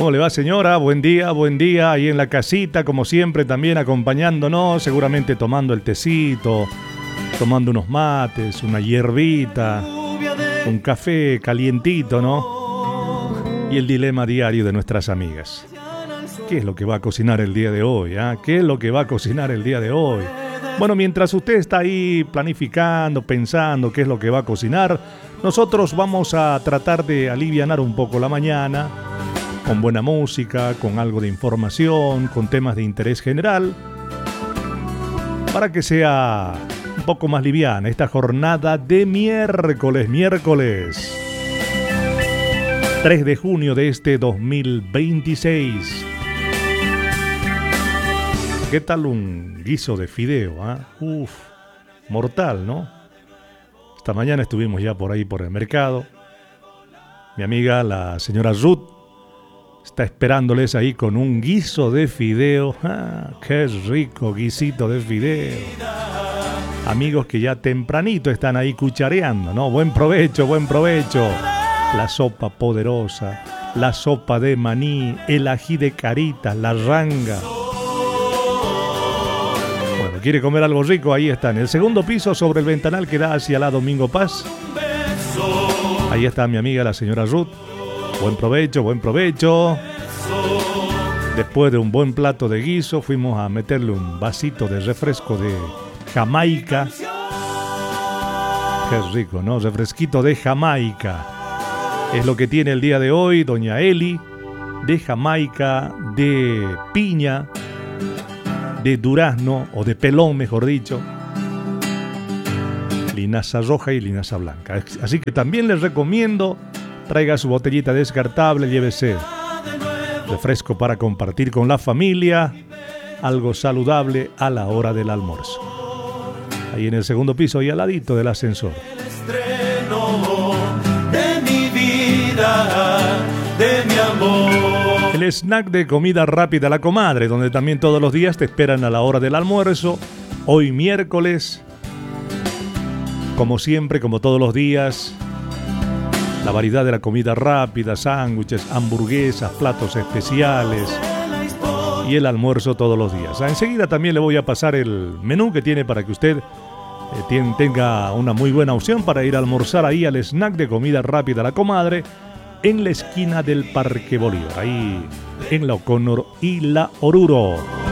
¿Cómo le va, señora? Buen día, ahí en la casita, como siempre, también acompañándonos, seguramente tomando el tecito, tomando unos mates, una hierbita, un café calientito, ¿no? Y el dilema diario de nuestras amigas. ¿Qué es lo que va a cocinar el día de hoy? ¿Qué es lo que va a cocinar el día de hoy? Bueno, mientras usted está ahí planificando, pensando qué es lo que va a cocinar, nosotros vamos a tratar de alivianar un poco la mañana, con buena música, con algo de información, con temas de interés general, para que sea un poco más liviana esta jornada de miércoles 3 de junio de este 2026. ¿Qué tal un guiso de fideo? Mortal, ¿no? Esta mañana estuvimos ya por ahí por el mercado. Mi amiga, la señora Ruth, está esperándoles ahí con un guiso de fideo. ¡Qué rico guisito de fideo! Amigos que ya tempranito están ahí cuchareando, ¿no? Buen provecho, buen provecho. La sopa poderosa, la sopa de maní, el ají de caritas, la ranga. Bueno, ¿quiere comer algo rico? Ahí está, en el segundo piso, sobre el ventanal que da hacia la Domingo Paz. Ahí está mi amiga, la señora Ruth. Buen provecho, buen provecho. Después de un buen plato de guiso, fuimos a meterle un vasito de refresco de Jamaica. Qué rico, ¿no? Refresquito de Jamaica. Es lo que tiene el día de hoy doña Eli, de Jamaica, de piña, de durazno, o de pelón, mejor dicho. Linaza roja y linaza blanca. Así que también les recomiendo, traiga su botellita descartable, llévese refresco para compartir con la familia, algo saludable a la hora del almuerzo. Ahí en el segundo piso y al ladito del ascensor. El estreno de mi vida, de mi amor. El snack de comida rápida La Comadre, donde también todos los días te esperan a la hora del almuerzo. Hoy miércoles, como siempre, como todos los días, la variedad de la comida rápida, sándwiches, hamburguesas, platos especiales y el almuerzo todos los días. Enseguida también le voy a pasar el menú que tiene para que usted tenga una muy buena opción para ir a almorzar ahí al snack de comida rápida La Comadre, en la esquina del Parque Bolívar, ahí en la O'Connor y la Oruro.